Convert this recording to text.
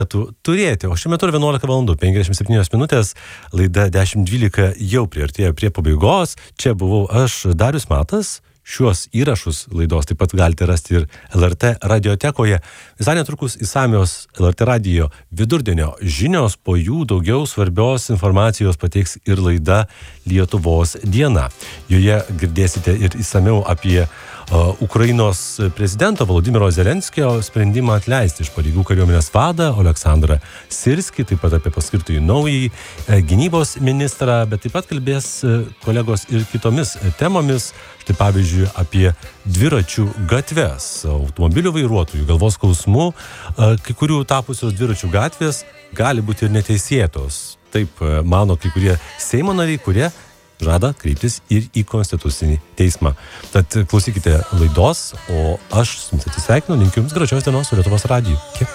turėti. O šiuo metu 11 valandų 57 minutės, laida 10:12 jau priartėjo prie pabaigos. Čia buvau aš, Darius Matas. Šiuos įrašus laidos taip pat galite rasti ir LRT radiotekoje. Visai netrukus išsamios LRT radijo vidurdienio žinios, po jų daugiau svarbios informacijos pateiks ir laida Lietuvos diena. Joje girdėsite ir išsamiau apie Ukrainos prezidento Volodymyro Zelenskio sprendimą atleisti iš pareigų kariuomenės vadą Oleksandrą Sirskį, taip pat apie paskirtąjį naująjį gynybos ministrą, bet taip pat kalbės kolegos ir kitomis temomis, štai pavyzdžiui apie dviračių gatves, automobilių vairuotojų galvos skausmų, kai kurių tapusios dviračių gatvės gali būti ir neteisėtos. Taip mano kai kurie Seimo nariai, kurie žada kreiptis ir į Konstitucinį teismą. Tad klausykite laidos, o aš su jumis atsisveikinu, linkiu jums gražios dienos su Lietuvos radiju.